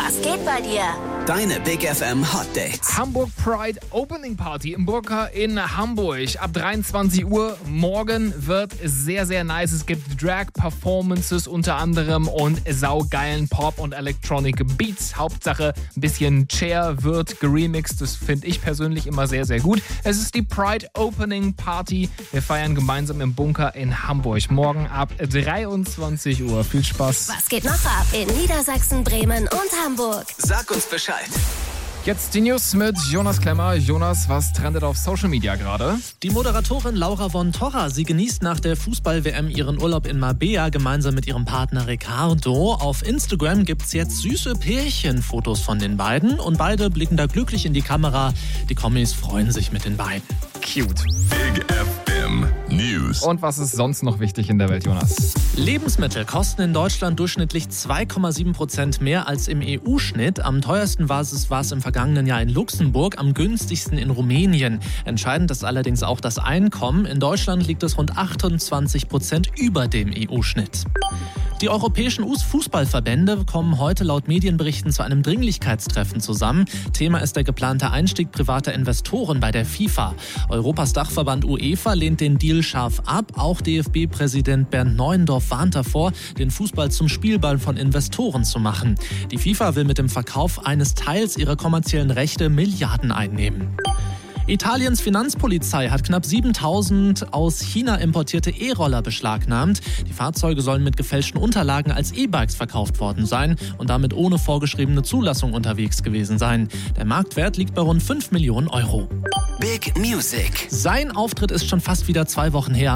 Was geht bei dir? Deine Big FM Hot Dates. Hamburg Pride Opening Party im Burka in Hamburg ab 23 Uhr. Morgen wird sehr, sehr nice. Es gibt Drag-Performances unter anderem und saugeilen Pop- und Electronic Beats. Hauptsache ein bisschen Chair wird geremixed. Das finde ich persönlich immer sehr, sehr gut. Es ist die Pride Opening Party. Wir feiern gemeinsam im Bunker in Hamburg. Morgen ab 23 Uhr. Viel Spaß. Was geht noch ab in Niedersachsen, Bremen und Hamburg? Sag uns Bescheid. Jetzt die News mit Jonas Klemmer. Jonas, was trendet auf Social Media gerade? Die Moderatorin Laura von Torra, sie genießt nach der Fußball-WM ihren Urlaub in Marbella gemeinsam mit ihrem Partner Ricardo. Auf Instagram gibt's jetzt süße Pärchenfotos von den beiden und beide blicken da glücklich in die Kamera. Die Kommis freuen sich mit den beiden. Cute. Big FM News. Und was ist sonst noch wichtig in der Welt, Jonas? Lebensmittel kosten in Deutschland durchschnittlich 2,7% mehr als im EU-Schnitt. Am teuersten war es im vergangenen Jahr in Luxemburg, am günstigsten in Rumänien. Entscheidend ist allerdings auch das Einkommen. In Deutschland liegt es rund 28% über dem EU-Schnitt. Die europäischen Fußballverbände kommen heute laut Medienberichten zu einem Dringlichkeitstreffen zusammen. Thema ist der geplante Einstieg privater Investoren bei der FIFA. Europas Dachverband UEFA lehnt den Deal scharf ab. Auch DFB-Präsident Bernd Neuendorf warnt davor, den Fußball zum Spielball von Investoren zu machen. Die FIFA will mit dem Verkauf eines Teils ihrer kommerziellen Rechte Milliarden einnehmen. Italiens Finanzpolizei hat knapp 7.000 aus China importierte E-Roller beschlagnahmt. Die Fahrzeuge sollen mit gefälschten Unterlagen als E-Bikes verkauft worden sein und damit ohne vorgeschriebene Zulassung unterwegs gewesen sein. Der Marktwert liegt bei rund 5 Millionen Euro. Big Music. Sein Auftritt ist schon fast wieder 2 Wochen her.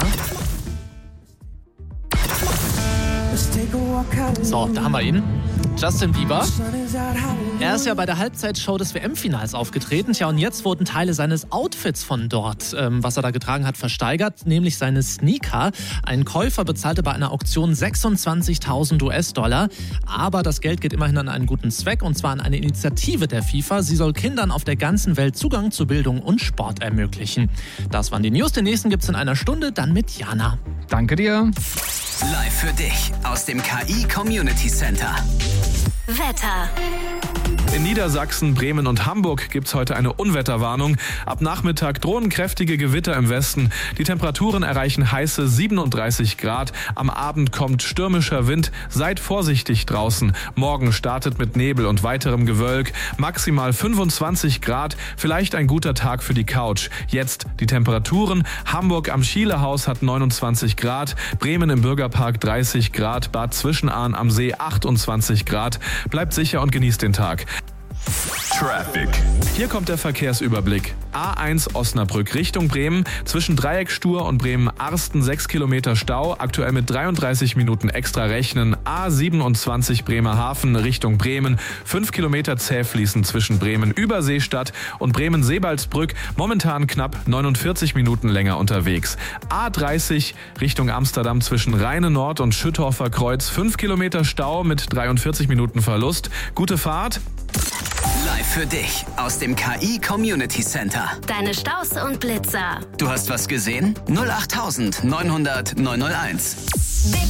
So, da haben wir ihn. Justin Bieber. Er ist ja bei der Halbzeitshow des WM-Finals aufgetreten. Tja, und jetzt wurden Teile seines Outfits von dort, was er da getragen hat, versteigert, nämlich seine Sneaker. Ein Käufer bezahlte bei einer Auktion 26.000 US-Dollar. Aber das Geld geht immerhin an einen guten Zweck, und zwar an eine Initiative der FIFA. Sie soll Kindern auf der ganzen Welt Zugang zu Bildung und Sport ermöglichen. Das waren die News. Den nächsten gibt's in einer Stunde, dann mit Jana. Danke dir. Live für dich aus dem KI Community Center. Wetter. In Niedersachsen, Bremen und Hamburg gibt's heute eine Unwetterwarnung. Ab Nachmittag drohen kräftige Gewitter im Westen. Die Temperaturen erreichen heiße 37 Grad. Am Abend kommt stürmischer Wind. Seid vorsichtig draußen. Morgen startet mit Nebel und weiterem Gewölk. Maximal 25 Grad. Vielleicht ein guter Tag für die Couch. Jetzt die Temperaturen. Hamburg am Schielehaus hat 29 Grad. Bremen im Bürgerpark 30 Grad. Bad Zwischenahn am See 28 Grad. Bleibt sicher und genießt den Tag. Traffic. Hier kommt der Verkehrsüberblick. A1 Osnabrück Richtung Bremen. Zwischen Dreiecksstur und Bremen-Arsten 6 Kilometer Stau. Aktuell mit 33 Minuten extra rechnen. A27 Bremerhaven Richtung Bremen. 5 Kilometer zäh fließen zwischen Bremen-Überseestadt und Bremen-Seebaldsbrück. Momentan knapp 49 Minuten länger unterwegs. A30 Richtung Amsterdam zwischen Rheine Nord und Schüttorfer Kreuz. 5 Kilometer Stau mit 43 Minuten Verlust. Gute Fahrt. Live für dich aus dem KI Community Center. Deine Staus und Blitzer. Du hast was gesehen? 08900 901. Big